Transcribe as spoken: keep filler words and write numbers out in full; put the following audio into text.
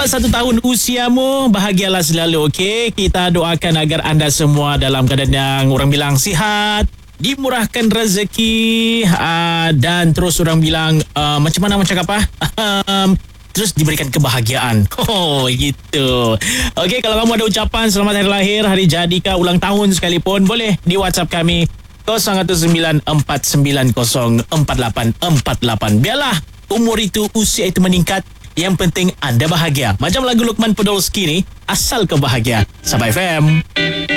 Selamat satu tahun usiamu. Bahagialah selalu, okey? Kita doakan agar anda semua dalam keadaan yang orang bilang sihat, dimurahkan rezeki, uh, dan terus orang bilang uh, macam mana macam apa? Um, terus diberikan kebahagiaan. Oh, gitu. Okey, kalau kamu ada ucapan selamat hari lahir, hari jadi ke ulang tahun sekalipun, boleh di WhatsApp kami kosong satu sembilan empat sembilan kosong empat lapan empat lapan. Biarlah umur itu, usia itu meningkat. Yang penting anda bahagia. Macam lagu Luqman Podolski ni, asal kau bahagia. Sabah F M.